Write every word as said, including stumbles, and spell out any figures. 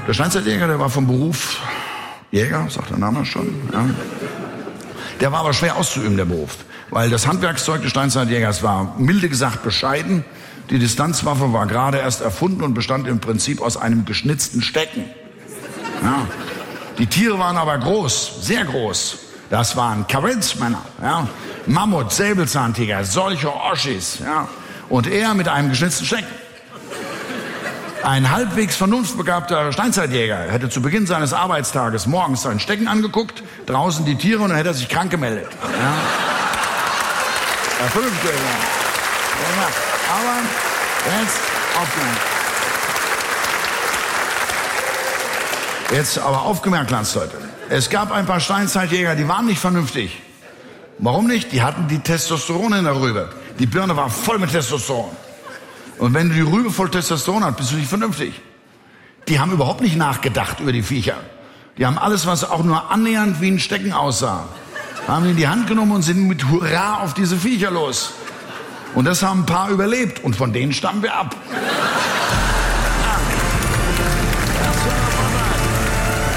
Der Steinzeitjäger, der war vom Beruf Jäger, sagt der Name schon. Ja. Der war aber schwer auszuüben, der Beruf. Weil das Handwerkszeug des Steinzeitjägers war milde gesagt bescheiden. Die Distanzwaffe war gerade erst erfunden und bestand im Prinzip aus einem geschnitzten Stecken. Ja. Die Tiere waren aber groß, sehr groß. Das waren Kavallersmänner, ja. Mammut, Säbelzahntiger, solche Oschis. Ja. Und er mit einem geschnitzten Stecken. Ein halbwegs vernunftbegabter Steinzeitjäger hätte zu Beginn seines Arbeitstages morgens seinen Stecken angeguckt, draußen die Tiere und dann hätte er sich krank gemeldet. Ja. Erfüllt, ja. Aber jetzt aufgemerkt. Jetzt aber aufgemerkt, Landsleute. Es gab ein paar Steinzeitjäger, die waren nicht vernünftig. Warum nicht? Die hatten die Testosteron in der Rübe. Die Birne war voll mit Testosteron. Und wenn du die Rübe voll Testosteron hast, bist du nicht vernünftig. Die haben überhaupt nicht nachgedacht über die Viecher. Die haben alles, was auch nur annähernd wie ein Stecken aussah, haben in die Hand genommen und sind mit Hurra auf diese Viecher los. Und das haben ein paar überlebt. Und von denen stammen wir ab.